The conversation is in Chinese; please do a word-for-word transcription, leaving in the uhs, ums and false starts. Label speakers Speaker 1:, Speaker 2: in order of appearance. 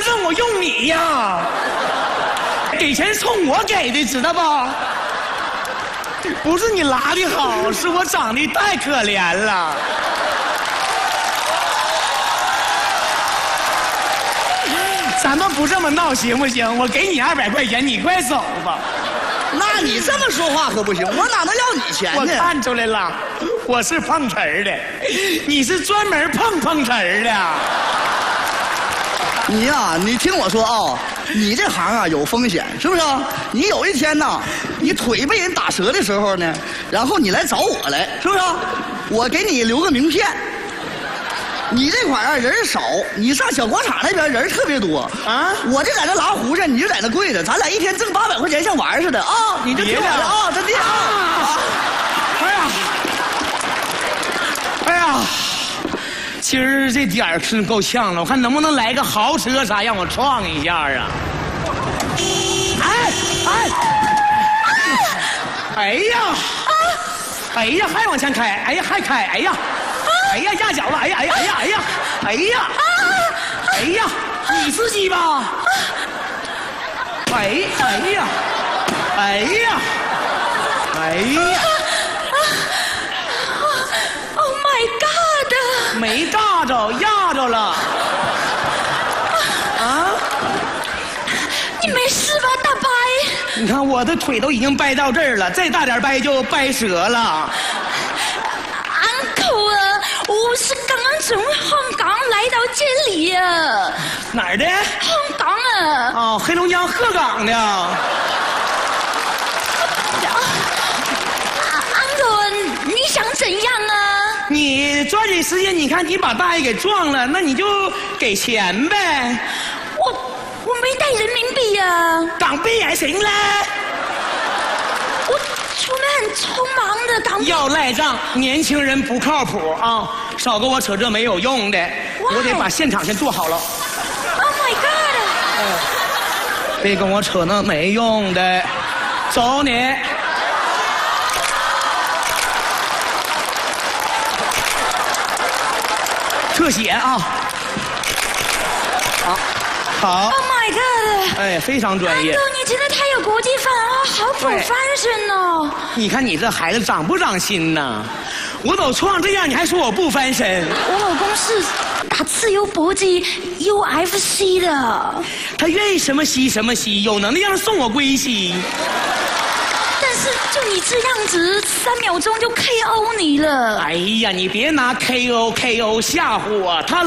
Speaker 1: 让我用你呀？给钱冲我给的，知道吧？不是你拉的好，是我长得太可怜了。咱们不这么闹行不行？我给你二百块钱，你快走吧。
Speaker 2: 那你这么说话可不行，我哪能要你钱呢？
Speaker 1: 我看出来了，我是碰瓷儿的，你是专门碰碰瓷儿的。
Speaker 2: 你呀、啊，你听我说啊，你这行啊有风险，是不是啊？你有一天呐，你腿被人打折的时候呢，然后你来找我来，是不是啊？我给你留个名片。你这块啊人少，你上小广场那边人特别多啊！我就在那拉胡子，你就在那跪着，咱俩一天挣八百块钱，像玩似的啊！你就听我的啊，真的啊！
Speaker 1: 哎呀，哎呀，今儿这点儿是够呛了，我看能不能来个豪车啥，让我撞一下啊！哎哎，哎呀，哎呀，还往前开，哎呀，还开，哎呀。哎呀，压脚了！哎呀，哎呀，哎呀，哎呀，哎呀，哎呀，你司机吧？哎，哎呀，哎呀，哎呀
Speaker 3: ！Oh my God！
Speaker 1: 没尬着，压着了。啊？
Speaker 3: 你没事吧，大伯？
Speaker 1: 你看我的腿都已经掰到这儿了，再大点掰就掰折了。
Speaker 3: 我是刚刚从香港来到这里啊。
Speaker 1: 哪儿的？
Speaker 3: 香港啊。
Speaker 1: 哦，黑龙江鹤岗的。啊
Speaker 3: ，uncle， 你想怎样啊？
Speaker 1: 你抓紧时间，你看你把大爷给撞了，那你就给钱呗。
Speaker 3: 我我没带人民币啊。
Speaker 1: 港币也行嘞。
Speaker 3: 我出门很匆忙的，港币。
Speaker 1: 要赖账，年轻人不靠谱啊！少跟我扯这没有用的，
Speaker 3: Why?
Speaker 1: 我得把现场先做好了。
Speaker 3: Oh my God！
Speaker 1: 哎，别跟我扯那没用的，走你！特写啊！好，好。
Speaker 3: Oh my God！
Speaker 1: 哎，非常专业。
Speaker 3: 安哥，你真的太有国际范啊，好 professional 哦！
Speaker 1: 你看你这孩子长不长心呐？我都撞这样，你还说我不翻身？
Speaker 3: 我老公是打自由搏击 U F C 的，
Speaker 1: 他愿意什么吸什么吸，有能力让他送我归西。
Speaker 3: 但是就你这样子，三秒钟就 K O 你了。
Speaker 1: 哎呀，你别拿 K O K O 吓唬我，他。